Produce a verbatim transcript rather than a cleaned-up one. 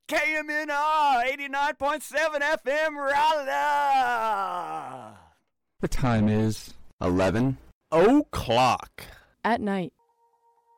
K M N R eighty-nine point seven F M Raleigh. The time is eleven o'clock at night.